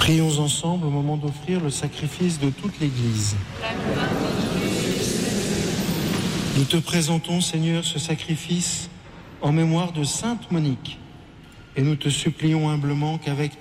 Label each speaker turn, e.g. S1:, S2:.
S1: Prions ensemble au moment d'offrir le sacrifice de toute l'Église. Nous te présentons, Seigneur, ce sacrifice en mémoire de Sainte Monique et nous te supplions humblement qu'avec